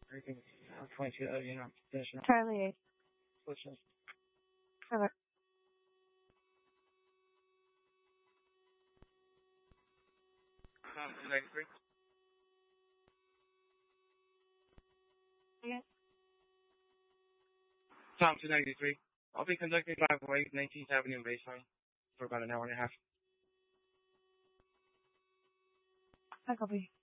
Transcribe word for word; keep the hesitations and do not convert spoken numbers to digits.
Everything uh, twenty-two, uh, you know, finishing up. Charlie eight. Switching. Over. Tom two ninety-three. Yes. Tom two ninety-three. I'll be conducting driveway nineteenth Avenue baseline for about an hour and a half. I copy.